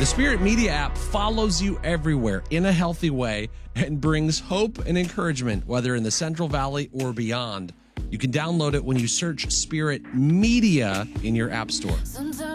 The Spirit Media app follows you everywhere in a healthy way and brings hope and encouragement, whether in the Central Valley or beyond. You can download it when you search Spirit Media in your app store.